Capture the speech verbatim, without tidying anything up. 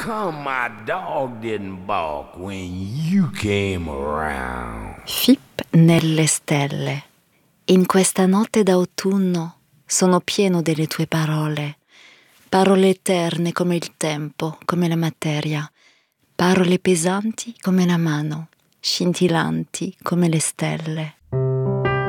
come my dog didn't bark when you came around? Fip nelle stelle. In questa notte d'autunno sono pieno delle tue parole. Parole eterne come il tempo, come la materia. Parole pesanti come la mano, scintillanti come le stelle.